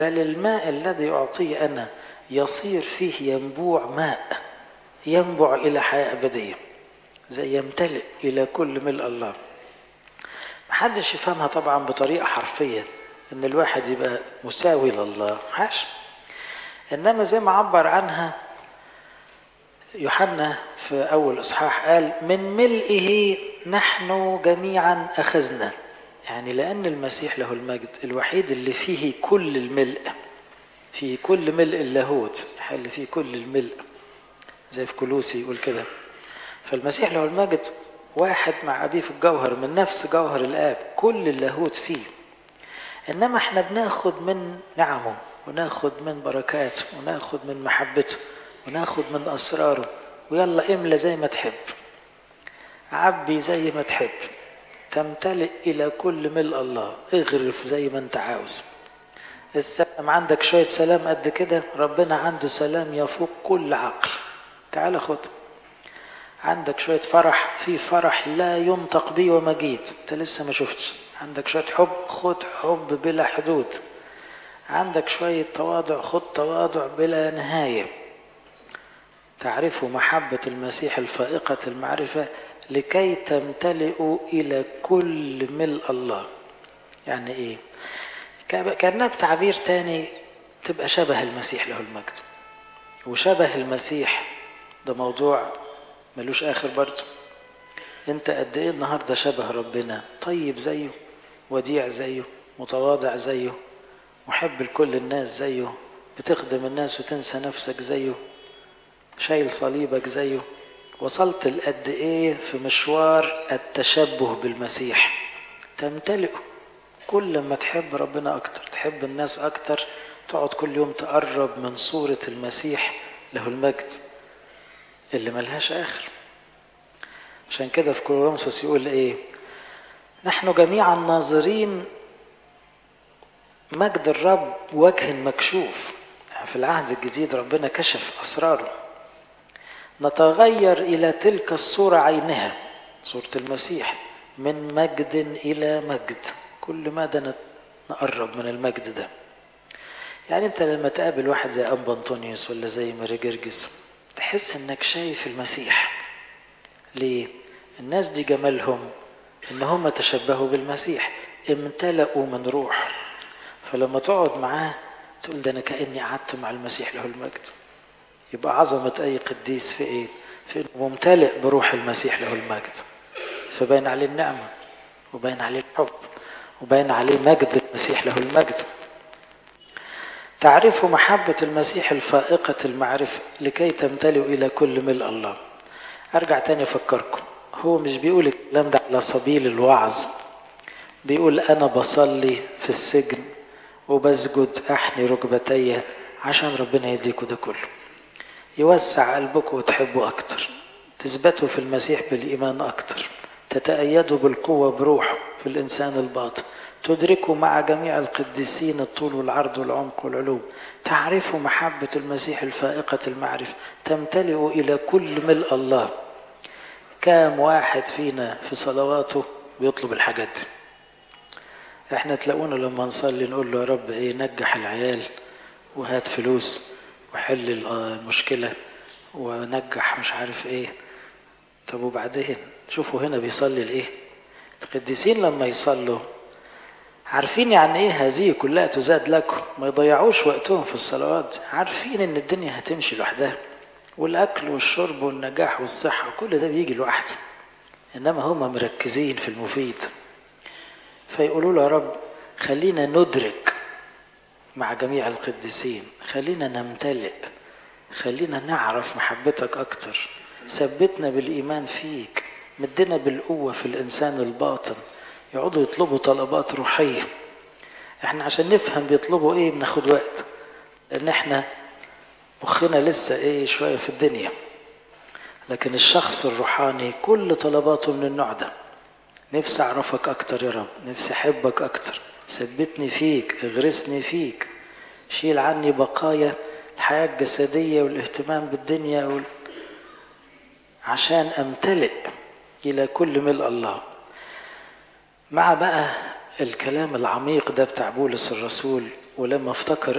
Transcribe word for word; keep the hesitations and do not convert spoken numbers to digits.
بل الماء الذي أعطيه أنا يصير فيه ينبوع ماء ينبع إلى حياة أبدية، زي يمتلئ إلى كل ملء الله. محدش يفهمها طبعا بطريقة حرفية إن الواحد يبقى مساوي لله، حاش. إنما زي ما عبر عنها يوحنا في أول إصحاح قال من ملئه نحن جميعا أخذنا، يعني لأن المسيح له المجد الوحيد اللي فيه كل الملء، فيه كل ملء اللاهوت، يحل فيه كل الملء زي في كولوسي يقول كده. فالمسيح له المجد واحد مع أبيه في الجوهر، من نفس جوهر الآب، كل اللاهوت فيه. إنما احنا بناخد من نعمه وناخد من بركاته وناخد من محبته وناخد من أسراره، ويلا املى زي ما تحب، عبي زي ما تحب، تمتلئ إلى كل ملء الله، اغرف زي ما انت عاوز. السلام عندك شوية سلام قد كده، ربنا عنده سلام يفوق كل عقل، تعال خد. عندك شوية فرح، في فرح لا ينطق به ومجيد انت لسه ما شفتش. عندك شوية حب، خد حب بلا حدود. عندك شوية تواضع، خد تواضع بلا نهاية. تعرفوا محبة المسيح الفائقة المعرفة لكي تمتلئوا إلى كل ملء الله. يعني إيه؟ كأنها بتعبير تاني تبقى شبه المسيح له المجد. وشبه المسيح ده موضوع ملوش آخر برضه. انت قد ايه النهاردة شبه ربنا؟ طيب زيه، وديع زيه، متواضع زيه، محب لكل الناس زيه، بتخدم الناس وتنسى نفسك زيه، شايل صليبك زيه. وصلت لقد ايه في مشوار التشبه بالمسيح؟ تمتلئ كل ما تحب ربنا اكتر، تحب الناس اكتر، تقعد كل يوم تقرب من صورة المسيح له المجد اللي ملهاش اخر. عشان كده في كورنثوس يقول ايه؟ نحن جميعا ناظرين مجد الرب وجه مكشوف. يعني في العهد الجديد ربنا كشف اسراره. نتغير الى تلك الصورة عينها، صورة المسيح، من مجد الى مجد، كل مدى نقرب من المجد ده. يعني انت لما تقابل واحد زي أنبا أنطونيوس ولا زي ماري جرجس تحس انك شايف المسيح. ليه؟ الناس دي جمالهم ان هم تشبهوا بالمسيح، امتلأوا من روح. فلما تقعد معاه تقول ده انا كأني قعدت مع المسيح له المجد. يبقى عظمة اي قديس في ايه؟ في انه ممتلئ بروح المسيح له المجد، فبين عليه النعمة وبين عليه الحب وبين عليه مجد المسيح له المجد. تعرفوا محبة المسيح الفائقة المعرفة لكي تمتلئوا إلى كل ملء الله. أرجع تاني أفكركم، هو مش بيقول الكلام ده على سبيل الوعظ، بيقول أنا بصلي في السجن وبسجد أحني ركبتي عشان ربنا يديكوا ده كله، يوسع قلبكم وتحبوا أكتر، تثبتوا في المسيح بالإيمان أكتر، تتأيدوا بالقوة بروحه في الإنسان الباطن، تدركوا مع جميع القديسين الطول والعرض والعمق والعلوم، تعرفوا محبة المسيح الفائقة المعرفة، تمتلئوا إلى كل ملء الله. كام واحد فينا في صلواته بيطلب الحاجات دي؟ احنا تلاقونا لما نصلي نقول له يا رب ايه، نجح العيال وهات فلوس وحل المشكلة ونجح مش عارف ايه. طب وبعدين شوفوا هنا بيصلي لايه؟ القديسين لما يصلوا عارفين يعني ايه هذه كلها تزاد لكم، ما يضيعوش وقتهم في الصلوات، عارفين ان الدنيا هتمشي لوحدها والاكل والشرب والنجاح والصحة وكل ده بيجي لوحده، انما هم مركزين في المفيد. فيقولوا له يا رب خلينا ندرك مع جميع القديسين، خلينا نمتلئ، خلينا نعرف محبتك اكتر، ثبتنا بالايمان فيك، مدنا بالقوة في الانسان الباطن. يقعدوا يطلبوا طلبات روحية، احنا عشان نفهم بيطلبوا ايه بناخد وقت، لان احنا مخنا لسه ايه شوية في الدنيا. لكن الشخص الروحاني كل طلباته من النوع ده، نفسي اعرفك اكتر يا رب، نفسي احبك اكتر، ثبتني فيك، اغرسني فيك، شيل عني بقايا الحياة الجسدية والاهتمام بالدنيا وال... عشان امتلئ الى كل ملء الله. مع بقى الكلام العميق ده بتاع بولس الرسول ولما افتكر